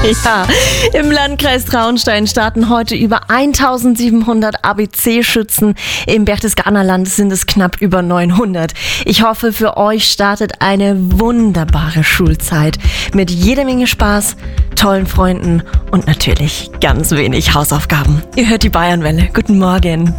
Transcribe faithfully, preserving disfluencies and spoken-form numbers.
Ja, im Landkreis Traunstein starten heute über eintausendsiebenhundert A B C-Schützen. Im Berchtesgadener Land sind es knapp über neunhundert. Ich hoffe, für euch startet eine wunderbare Schulzeit mit jeder Menge Spaß, tollen Freunden und natürlich ganz wenig Hausaufgaben. Ihr hört die Bayernwelle. Guten Morgen.